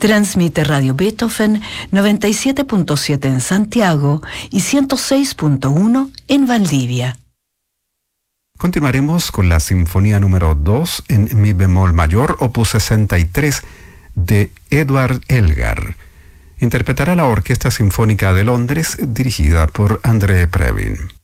Transmite Radio Beethoven 97.7 en Santiago y 106.1 en Valdivia. Continuaremos con la Sinfonía número 2 en Mi bemol mayor, opus 63, de Edward Elgar. Interpretará la Orquesta Sinfónica de Londres, dirigida por André Previn.